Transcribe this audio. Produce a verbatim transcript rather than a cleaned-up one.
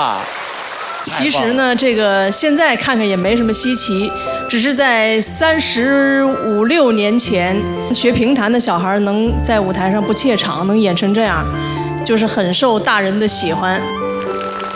哇！ 其实呢，这个现在看看也没什么稀奇，只是在三十五六年前，学评弹的小孩能在舞台上不怯场，能演成这样，就是很受大人的喜欢。